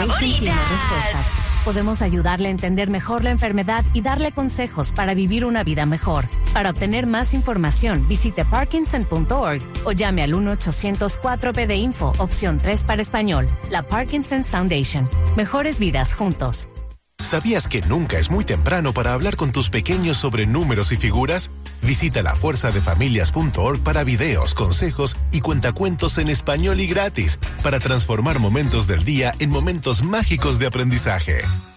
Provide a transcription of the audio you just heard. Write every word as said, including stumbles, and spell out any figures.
tiene respuestas. Podemos ayudarle a entender mejor la enfermedad y darle consejos para vivir una vida mejor. Para obtener más información, visite parkinson punto org o llame al uno ochocientos cuatro P D Info, opción tres para español. La Parkinson's Foundation. Mejores vidas juntos. ¿Sabías que nunca es muy temprano para hablar con tus pequeños sobre números y figuras? Visita la fuerza de familias punto org para videos, consejos y cuentacuentos en español y gratis para transformar momentos del día en momentos mágicos de aprendizaje.